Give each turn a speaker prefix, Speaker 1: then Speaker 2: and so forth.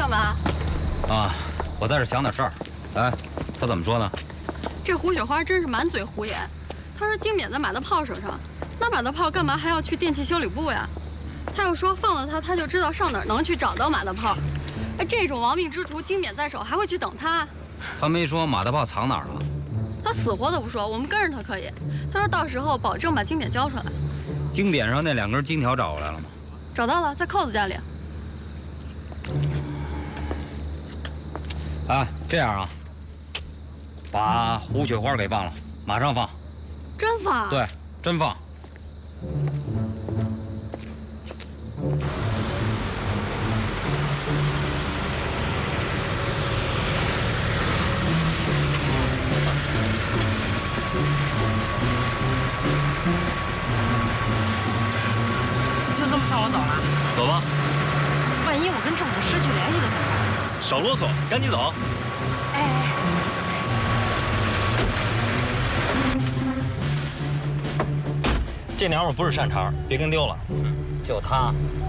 Speaker 1: 干嘛？
Speaker 2: 啊，我在这想点事儿。哎，他怎么说呢？
Speaker 1: 这胡雪花真是满嘴胡言。他说金扁在马大炮手上，那马大炮干嘛还要去电器修理部呀？他又说放了他，他就知道上哪儿能去找到马大炮。哎，这种亡命之徒，金扁在手，还会去等他？
Speaker 2: 他没说马大炮藏哪儿了。
Speaker 1: 他死活都不说，我们跟着他可以。他说到时候保证把金扁交出来。
Speaker 2: 金扁上那2根金条找过来了吗？
Speaker 1: 找到了，在扣子家里。
Speaker 2: 哎，这样啊，把胡雪花给放了，马上放。
Speaker 1: 真放？
Speaker 2: 对，真放。
Speaker 3: 就这么放我走了？
Speaker 4: 走吧。
Speaker 3: 万一我跟政府失去联系了怎么办？
Speaker 4: 少啰嗦，赶紧走。
Speaker 3: 哎。
Speaker 4: 这娘们不是善茬，别跟丢了。
Speaker 2: 就他